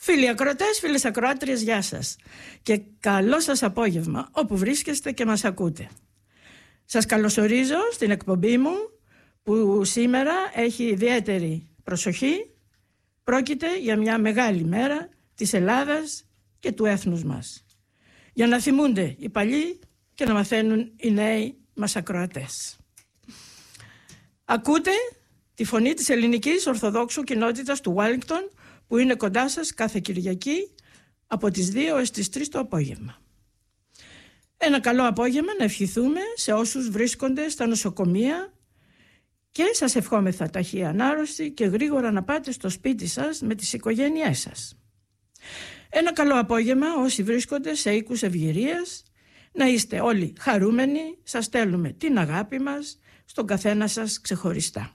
Φίλοι ακροατές, φίλες ακροάτριες, γεια σας και καλό σας απόγευμα όπου βρίσκεστε και μας ακούτε. Σας καλωσορίζω στην εκπομπή μου που σήμερα έχει ιδιαίτερη προσοχή. Πρόκειται για μια μεγάλη μέρα της Ελλάδας και του έθνους μας, για να θυμούνται οι παλιοί και να μαθαίνουν οι νέοι μας ακροατές. Ακούτε τη φωνή της ελληνικής Ορθοδόξου κοινότητας του Wellington, που είναι κοντά σας κάθε Κυριακή από τις 2 έως τις 3 το απόγευμα. Ένα καλό απόγευμα να ευχηθούμε σε όσους βρίσκονται στα νοσοκομεία και σας ευχόμεθα ταχεία ανάρρωση και γρήγορα να πάτε στο σπίτι σας με τις οικογένειές σας. Ένα καλό απόγευμα όσοι βρίσκονται σε οίκους ευγυρίας, να είστε όλοι χαρούμενοι, σας στέλνουμε την αγάπη μας στον καθένα σας ξεχωριστά.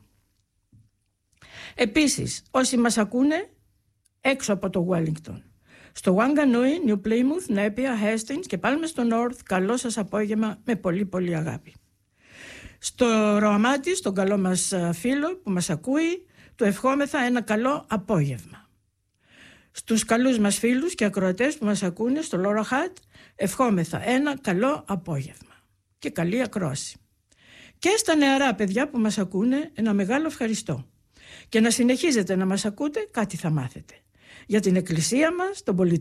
Επίσης, όσοι μας ακούνε έξω από το Wellington, στο Wanganui, New Plymouth, Napier, Hastings και πάλι στο North, καλό σας απόγευμα με πολύ πολύ αγάπη. Στο Ροαμάτι, στον καλό μας φίλο που μας ακούει, του ευχόμεθα ένα καλό απόγευμα. Στους καλούς μας φίλους και ακροατές που μας ακούνε στο Λόραχατ, ευχόμεθα ένα καλό απόγευμα και καλή ακρόαση. Και στα νεαρά παιδιά που μας ακούνε, ένα μεγάλο ευχαριστώ. Και να συνεχίζετε να μας ακούτε, κάτι θα μάθετε. Για την Εκκλησία μας, τον πολιτισμό